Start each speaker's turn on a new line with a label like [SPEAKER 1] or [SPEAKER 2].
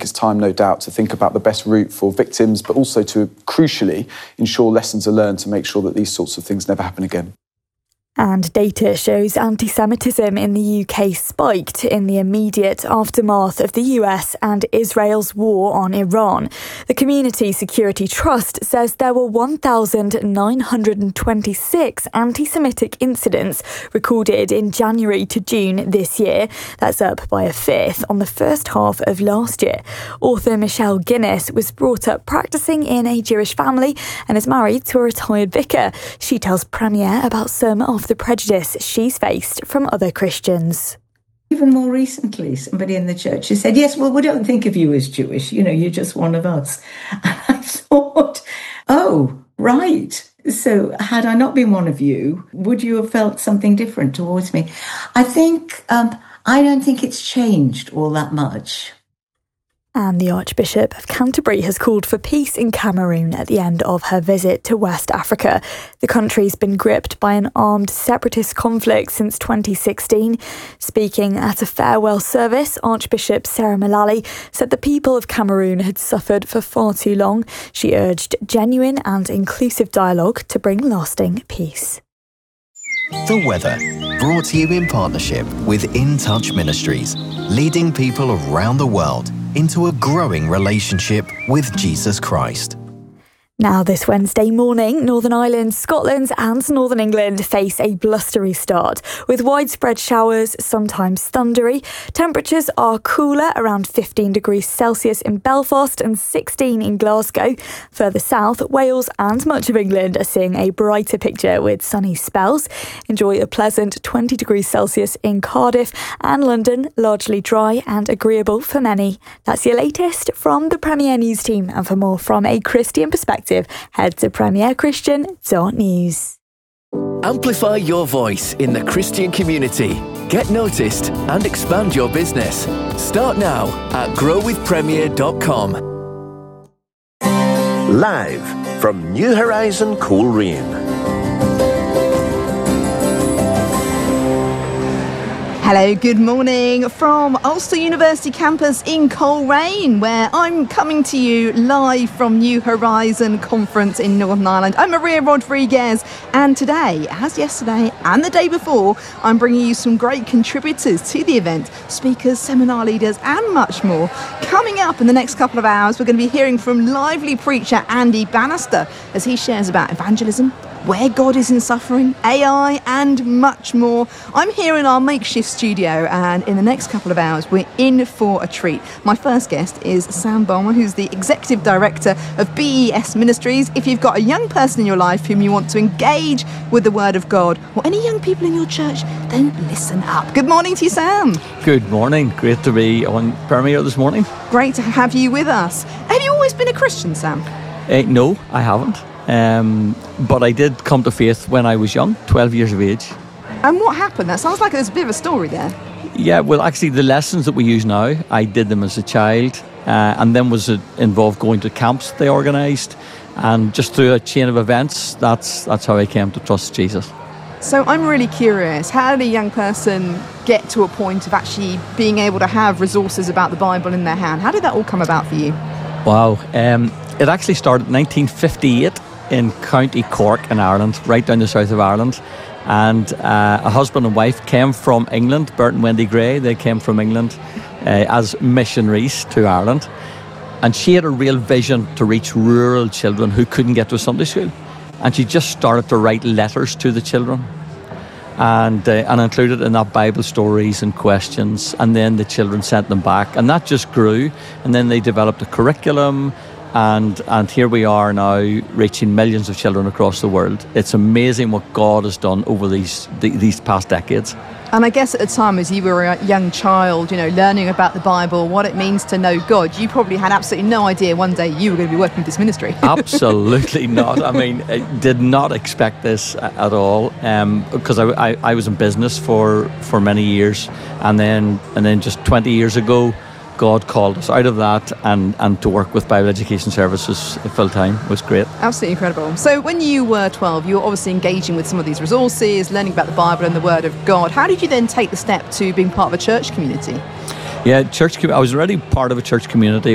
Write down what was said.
[SPEAKER 1] it's time, no doubt, to think about the best route for victims, but also to, crucially, ensure lessons are learned to make sure that these sorts of things never happen again.
[SPEAKER 2] And data shows anti-Semitism in the UK spiked in the immediate aftermath of the US and Israel's war on Iran. The Community Security Trust says there were 1,926 anti-Semitic incidents recorded in January to June this year. That's up by a fifth on the first half of last year. Author Michelle Guinness was brought up practising in a Jewish family and is married to a retired vicar. She tells Premier about some of the prejudice she's faced from other Christians.
[SPEAKER 3] Even more recently, somebody in the church has said, yes, well, we don't think of you as Jewish, you're just one of us. And I thought, oh, right. So had I not been one of you, would you have felt something different towards me? I don't think it's changed all that much.
[SPEAKER 2] And the Archbishop of Canterbury has called for peace in Cameroon at the end of her visit to West Africa. The country's been gripped by an armed separatist conflict since 2016. Speaking at a farewell service, Archbishop Sarah Malali said the people of Cameroon had suffered for far too long. She urged genuine and inclusive dialogue to bring lasting peace.
[SPEAKER 4] The weather, brought to you in partnership with In Touch Ministries, leading people around the world into a growing relationship with Jesus Christ.
[SPEAKER 2] Now this Wednesday morning, Northern Ireland, Scotland and Northern England face a blustery start with widespread showers, sometimes thundery. Temperatures are cooler, around 15 degrees Celsius in Belfast and 16 in Glasgow. Further south, Wales and much of England are seeing a brighter picture with sunny spells. Enjoy a pleasant 20 degrees Celsius in Cardiff, and London largely dry and agreeable for many. That's your latest from the Premier News team, and for more from a Christian perspective, head to premierchristian.news.
[SPEAKER 5] Amplify your voice in the Christian community. Get noticed and expand your business. Start now at growwithpremier.com.
[SPEAKER 6] Live from New Horizon Coleraine.
[SPEAKER 7] Hello, good morning from Ulster University campus in Coleraine, where I'm coming to you live from New Horizon Conference in Northern Ireland. I'm Maria Rodriguez, and today, as yesterday and the day before, I'm bringing you some great contributors to the event, speakers, seminar leaders, and much more. Coming up in the next couple of hours, we're going to be hearing from lively preacher Andy Bannister as he shares about evangelism, where God is in suffering, AI, and much more. I'm here in our makeshift studio, and in the next couple of hours, we're in for a treat. My first guest is Sam Bulmer, who's the Executive Director of BES Ministries. If you've got a young person in your life whom you want to engage with the Word of God, or any young people in your church, then listen up. Good morning to you, Sam.
[SPEAKER 8] Good morning. Great to be on Premier this morning.
[SPEAKER 7] Great to have you with us. Have you always been a Christian, Sam?
[SPEAKER 8] No, I haven't. But I did come to faith when I was young, 12 years of age.
[SPEAKER 7] And what happened? That sounds like there's a bit of a story there.
[SPEAKER 8] Yeah, well, actually, the lessons that we use now, I did them as a child, and then was involved going to camps they organised, and just through a chain of events, that's how I came to trust Jesus.
[SPEAKER 7] So I'm really curious, how did a young person get to a point of actually being able to have resources about the Bible in their hand? How did that all come about for you?
[SPEAKER 8] Wow. It actually started in 1958 in County Cork in Ireland, right down the south of Ireland. And a husband and wife came from England, Bert and Wendy Gray. They came from England as missionaries to Ireland. And she had a real vision to reach rural children who couldn't get to Sunday school. And she just started to write letters to the children and included in that Bible stories and questions. And then the children sent them back. And that just grew. And then they developed a curriculum. And here we are now reaching millions of children across the world. It's amazing what God has done over these past decades.
[SPEAKER 7] And I guess at the time, as you were a young child, learning about the Bible, what it means to know God, you probably had absolutely no idea one day you were going to be working with this ministry.
[SPEAKER 8] Absolutely not. I mean, I did not expect this at all, because I was in business for many years, and then just 20 years ago, God called us out of that and to work with Bible Education Services full-time was great.
[SPEAKER 7] Absolutely incredible. So when you were 12, you were obviously engaging with some of these resources, learning about the Bible and the Word of God. How did you then take the step to being part of a church community?
[SPEAKER 8] Yeah, I was already part of a church community